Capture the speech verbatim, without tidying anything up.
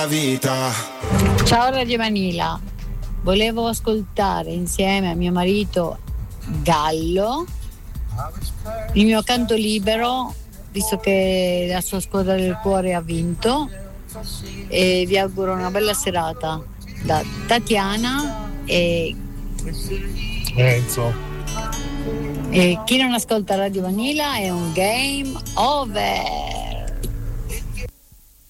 vita. Ciao Radio Manila, volevo ascoltare insieme a mio marito Gallo il mio canto libero, visto che la sua squadra del cuore ha vinto, e vi auguro una bella serata da Tatiana e Enzo. E chi non ascolta Radio Vanilla è un game over.